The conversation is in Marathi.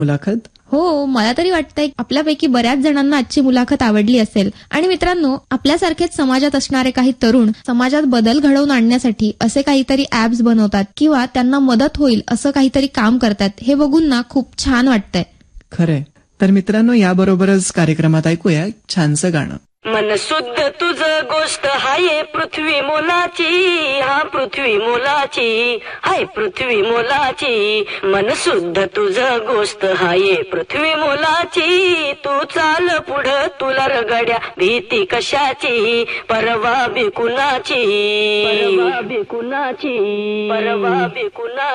मुलाखत? हो, मला तरी वाटतंय आपल्यापैकी बऱ्याच जणांना आजची मुलाखत आवडली असेल. आणि मित्रांनो, आपल्यासारखेच समाजात असणारे काही तरुण समाजात बदल घडवून आणण्यासाठी असे काहीतरी ऍप्स बनवतात किंवा त्यांना मदत होईल असं काहीतरी काम करतात, हे बघून ना खूप छान वाटतंय. खरंय. तर मित्रांनो, याबरोबरच कार्यक्रमात ऐकूया छानसं गाणं. मन शुद्ध तुझ गोष्ट हाय पृथ्वी मोलाची, हा पृथ्वी मोलाची, हाय पृथ्वी मोलाची. मन शुद्ध तुझ गोष्ट हाय पृथ्वी मोलाची. तू चाल पुढं तुला रगड्या भीती कशाची, परवा बिकुनाची, परवा बिकुनाची, परवा बिकुनाची.